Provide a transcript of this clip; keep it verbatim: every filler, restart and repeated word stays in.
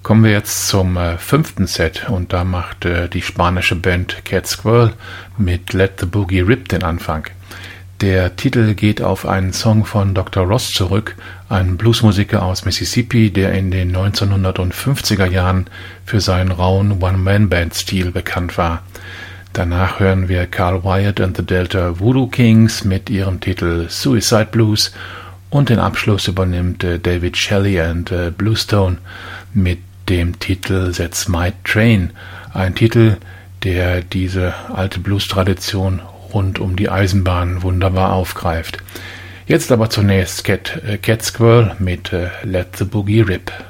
Kommen wir jetzt zum äh, fünften Set und da macht äh, die spanische Band Cat Squirrel mit Let the Boogie Rip den Anfang. Der Titel geht auf einen Song von Doktor Ross zurück, ein Bluesmusiker aus Mississippi, der in den neunzehnhundertfünfziger Jahren für seinen rauen One-Man-Band-Stil bekannt war. Danach hören wir Carl Wyatt and the Delta Voodoo Kings mit ihrem Titel Suicide Blues und den Abschluss übernimmt äh, David Shelley and äh, Bluestone mit dem Titel That's My Train, ein Titel, der diese alte Blues-Tradition rund um die Eisenbahn wunderbar aufgreift. Jetzt aber zunächst Cat, äh, Cat Squirrel mit äh, Let the Boogie Rip.